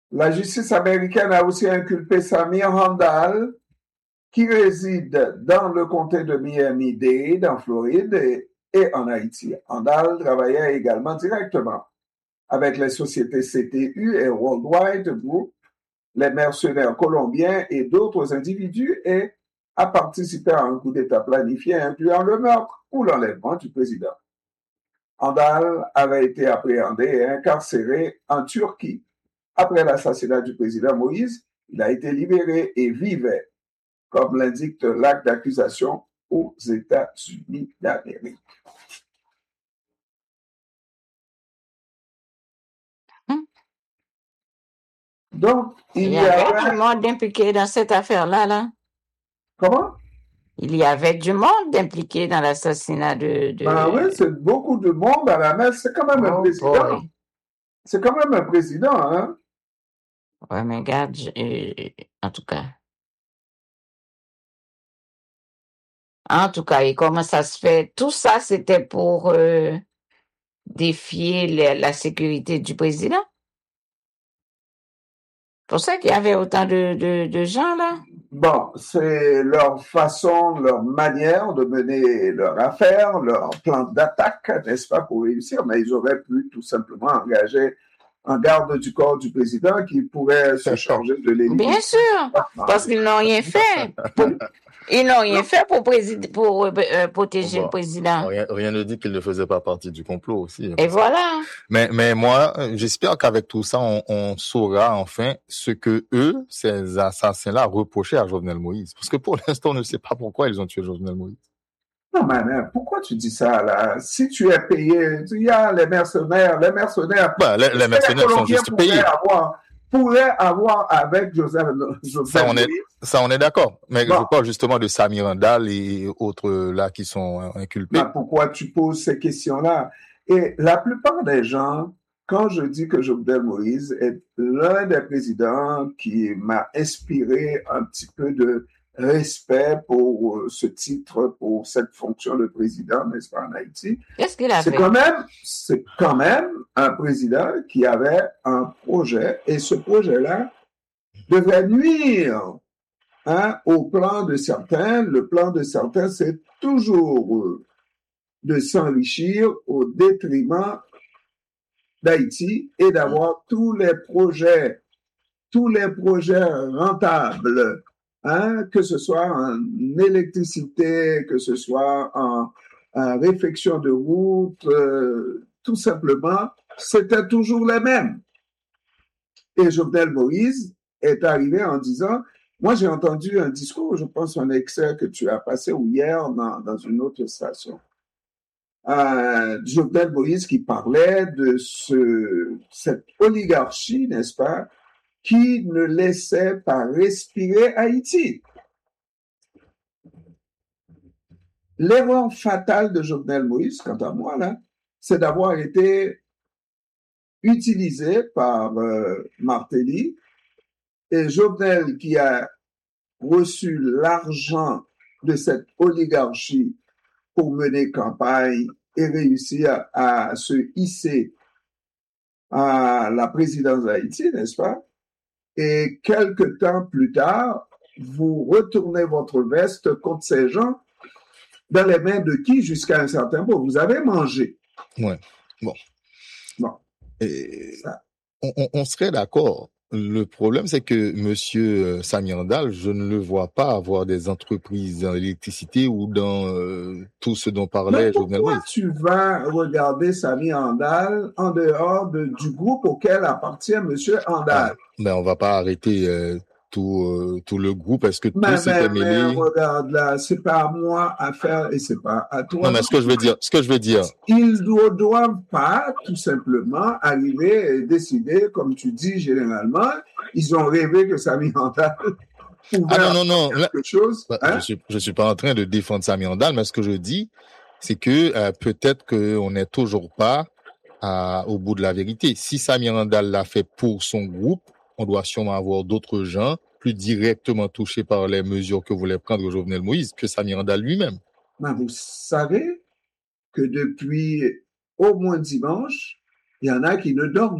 La justice américaine a aussi inculpé Samir Handal, qui réside dans le comté de Miami-Dade, en Floride, et en Haïti. Handal travaillait également directement avec les sociétés CTU et Worldwide Group, les mercenaires colombiens et d'autres individus, et a participé à un coup d'État planifié incluant le meurtre ou l'enlèvement du président. Handal avait été appréhendé et incarcéré en Turquie. Après l'assassinat du président Moïse, il a été libéré et vivait, comme l'indique l'acte d'accusation, aux États-Unis d'Amérique. Donc, il y avait du monde impliqué dans cette affaire-là, là. Comment? Il y avait du monde impliqué dans l'assassinat de... Ben oui, c'est beaucoup de monde à la messe. C'est quand même un président. Boy. C'est quand même un président, hein? Ouais, mais regarde, en tout cas. En tout cas, et comment ça se fait? Tout ça, c'était pour défier la sécurité du président? C'est pour ça qu'il y avait autant de gens, là? Bon, c'est leur façon, leur manière de mener leur affaire, leur plan d'attaque, n'est-ce pas, pour réussir. Mais ils auraient pu tout simplement engager un garde du corps du président qui pourrait se charger de l'éliminer. Bien sûr, parce qu'ils n'ont rien fait. Ils n'ont rien fait pour protéger le président. Rien ne dit qu'il ne faisait pas partie du complot aussi. Et voilà. Mais moi, j'espère qu'avec tout ça, on saura enfin ce que eux, ces assassins-là, reprochaient à Jovenel Moïse. Parce que pour l'instant, on ne sait pas pourquoi ils ont tué Jovenel Moïse. Non, mais pourquoi tu dis ça, là? Si tu es payé, il y a les mercenaires. Ben, les mercenaires sont juste payés. Pourraient avoir avec Joseph ça, on est d'accord. Mais je parle justement de Samir Handal et autres là qui sont inculpés. Ben, pourquoi tu poses ces questions-là? Et la plupart des gens, quand je dis que Jovenel Moïse est l'un des présidents qui m'a inspiré un petit peu de respect pour ce titre, pour cette fonction de président, n'est-ce pas, en Haïti. Qu'est-ce qu'il a fait? C'est quand même un président qui avait un projet, et ce projet-là devrait nuire au plan de certains. Le plan de certains, c'est toujours de s'enrichir au détriment d'Haïti et d'avoir tous les projets rentables, que ce soit en électricité, que ce soit en réfection de route, tout simplement, c'était toujours les mêmes. Et Jovenel Moïse est arrivé en disant, moi j'ai entendu un discours, je pense un extrait que tu as passé hier dans une autre station. Jovenel Moïse qui parlait de cette oligarchie, n'est-ce pas, qui ne laissait pas respirer Haïti. L'erreur fatale de Jovenel Moïse, quant à moi, là, c'est d'avoir été utilisé par Martelly, et Jovenel qui a reçu l'argent de cette oligarchie pour mener campagne et réussir à se hisser à la présidence d'Haïti, n'est-ce pas? Et quelque temps plus tard, vous retournez votre veste contre ces gens dans les mains de qui jusqu'à un certain point? Vous avez mangé. Ouais. Bon. Et on serait d'accord. Le problème, c'est que monsieur Samir Handal, je ne le vois pas avoir des entreprises dans l'électricité ou dans tout ce dont parlait Jovenel Moïse. Pourquoi tu vas regarder Samir Handal en dehors du groupe auquel appartient monsieur Handal? Ben, on va pas arrêter tout le groupe. Est-ce que tout s'est mêlé? Mais regarde là, c'est pas à moi à faire et c'est pas à toi. Non, mais ce que je veux dire. Ils ne doivent pas tout simplement arriver et décider, comme tu dis généralement, ils ont rêvé que Samir Handal pouvait non. quelque chose. Je suis pas en train de défendre Samir Handal, mais ce que je dis, c'est que peut-être qu'on n'est toujours pas au bout de la vérité. Si Samir Handal l'a fait pour son groupe, on doit sûrement avoir d'autres gens plus directement touchés par les mesures que voulait prendre Jovenel Moïse que Samir Handal lui-même. Mais vous savez que depuis au moins dimanche, il y en a qui ne dorment